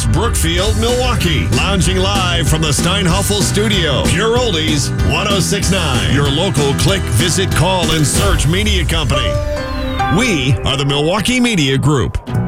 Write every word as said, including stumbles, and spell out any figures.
West Brookfield, Milwaukee. Lounging live from the Steinhoffel Studio. Pure Oldies, one oh six point nine. Your local click, visit, call, and search media company. We are the Milwaukee Media Group.